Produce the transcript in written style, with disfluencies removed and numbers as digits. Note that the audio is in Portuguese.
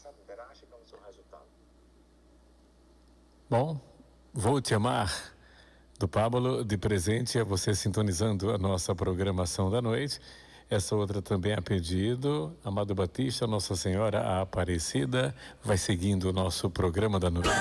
saberá chegar no seu resultado. Bom, Vou Te Amar, do Pablo, de presente a você sintonizando a nossa programação da noite. Essa outra também a pedido, Amado Batista, Nossa Senhora Aparecida, vai seguindo o nosso programa da noite.